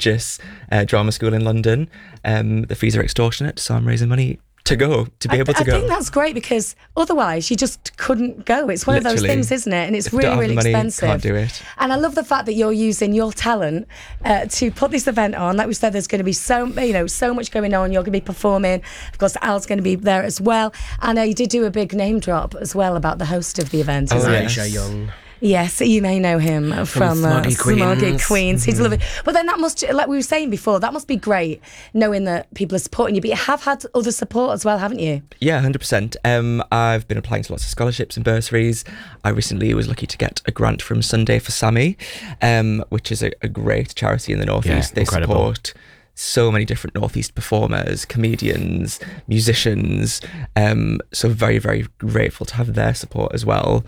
prestigious drama school in London. The fees are extortionate, so I'm raising money to go, to be able to go. I think that's great, because otherwise you just couldn't go. It's one of those things, isn't it? And it's really, really expensive. Can't do it. And I love the fact that you're using your talent to put this event on. Like we said, there's going to be so much going on. You're going to be performing. Of course, Al's going to be there as well. And you did do a big name drop as well about the host of the event. Elijah Young. Yes, you may know him from Smoggy Queens. He's lovely. But then that must, like we were saying before, that must be great knowing that people are supporting you. But you have had other support as well, haven't you? Yeah, 100%. I've been applying to lots of scholarships and bursaries. I recently was lucky to get a grant from Sunday for Sammy, which is a great charity in the North East. They support so many different North East performers, comedians, musicians. So very, very grateful to have their support as well.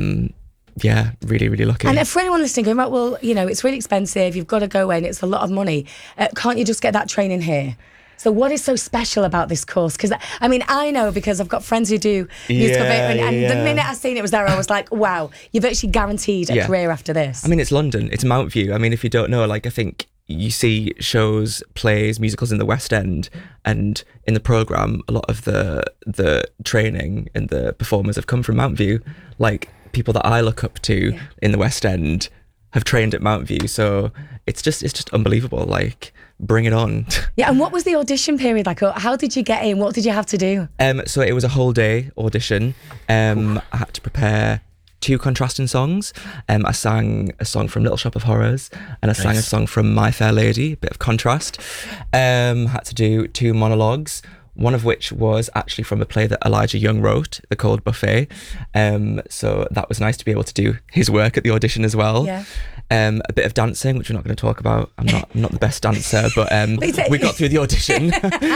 Yeah, really, really lucky. And for anyone listening going, well, it's really expensive, you've got to go in, it's a lot of money. Can't you just get that training here? So what is so special about this course? Because, I know, because I've got friends who do musical theatre, and the minute I seen it was there, I was like, wow, you're virtually guaranteed a career after this. It's London, it's Mount View. If you don't know, I think you see shows, plays, musicals in the West End, and in the programme, a lot of the training and the performers have come from Mount View. People that I look up to in the West End have trained at Mount View, so it's just unbelievable. Bring it on. Yeah, and what was the audition period like? How did you get in? What did you have to do? So it was a whole day audition. I had to prepare 2 contrasting songs. I sang a song from Little Shop of Horrors, and I sang a song from My Fair Lady, a bit of contrast. Had to do 2 monologues, one of which was actually from a play that Elijah Young wrote, The Cold Buffet. So that was nice to be able to do his work at the audition as well. Yeah. A bit of dancing, which we're not going to talk about. I'm not the best dancer, but we got through the audition.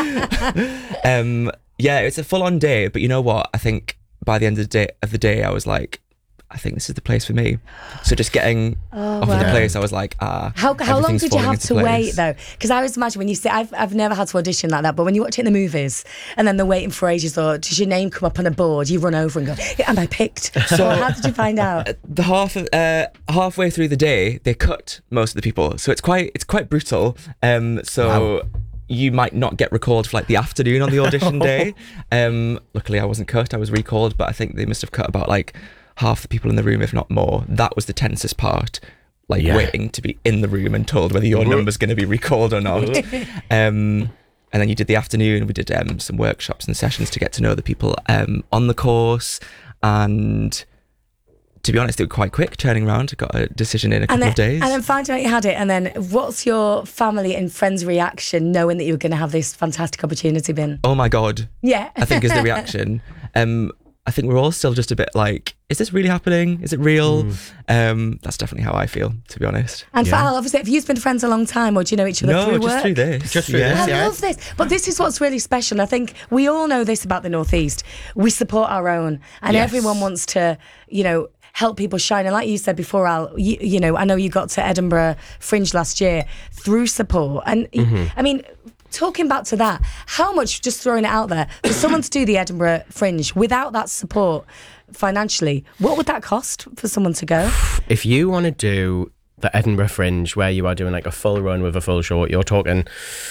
Yeah, it's a full-on day, but you know what? I think by the end of the day, I was like, I think this is the place for me. So just getting off of the place, I was like, How long did you have to wait though? Because I always imagine when you say, I've never had to audition like that, but when you watch it in the movies and then they're waiting for ages, or does your name come up on a board, you run over and go, am I picked? So how did you find out? Halfway through the day, they cut most of the people. So it's quite brutal. Wow. You might not get recalled for the afternoon on the audition day. Luckily I wasn't cut, I was recalled, but I think they must have cut about half the people in the room, if not more. That was the tensest part, waiting to be in the room and told whether your number's going to be recalled or not. And then you did the afternoon. We did some workshops and sessions to get to know the people on the course. And to be honest, they were quite quick turning around. Got a decision in a couple of days. And then finding out you had it. And then what's your family and friends' reaction knowing that you were going to have this fantastic opportunity been? Oh my God. Yeah. I think is the reaction. I think we're all still just a bit is this really happening? Is it real? That's definitely how I feel, to be honest. And for Al, obviously, have you been friends a long time, or do you know each other through work? No, just through this. Just through this, I love this. But this is what's really special. I think we all know this about the North East. We support our own, and everyone wants to, help people shine. And like you said before, Al, I know you got to Edinburgh Fringe last year through support. And talking back to that, how much, just throwing it out there, for someone to do the Edinburgh Fringe without that support financially, what would that cost for someone to go? If you want to do the Edinburgh Fringe, where you are doing a full run with a full show, you're talking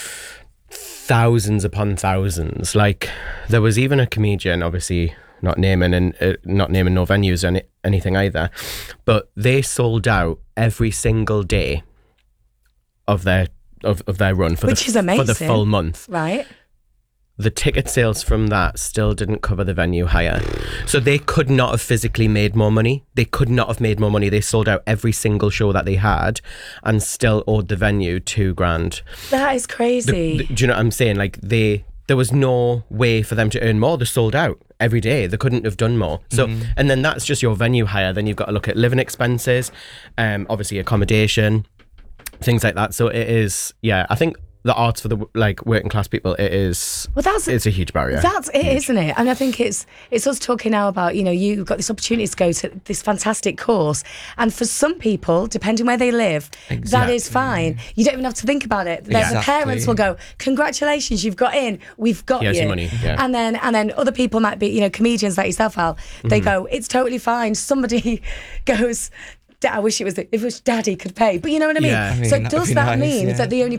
thousands upon thousands. There was even a comedian, obviously not naming no venues or anything either, but they sold out every single day of their run for the full month. Right. The ticket sales from that still didn't cover the venue hire. So they could not have physically made more money. They could not have made more money. They sold out every single show that they had and still owed the venue $2,000. That is crazy. Do you know what I'm saying? There was no way for them to earn more. They sold out every day. They couldn't have done more. So, and then that's just your venue hire. Then you've got to look at living expenses, obviously accommodation, things like that. So it is, I think the arts for the working class people, it's a huge barrier. That's it, isn't it? And I think it's us talking now about, you've got this opportunity to go to this fantastic course, and for some people, depending where they live, that is fine. You don't even have to think about it. The parents will go, congratulations, you've got in, we've got you. Your money. Yeah. And then other people might be, comedians like yourself, Al, they go, it's totally fine. Somebody goes, I wish it was Daddy could pay, but you know what I mean? Yeah. So does that mean that the only